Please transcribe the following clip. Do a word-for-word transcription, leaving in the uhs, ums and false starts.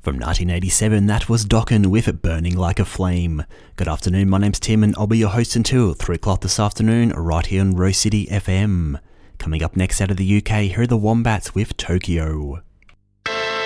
From nineteen eighty-seven, that was Dokken with Burning Like a Flame. Good afternoon, my name's Tim and I'll be your host until three o'clock this afternoon, right here on Rose City F M. Coming up next out of the U K, here are the Wombats with Tokyo.